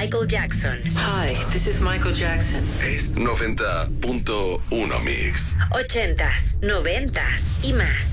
Michael Jackson. Hi, this is Michael Jackson. Es 90.1 Mix. 80s, 90s y más.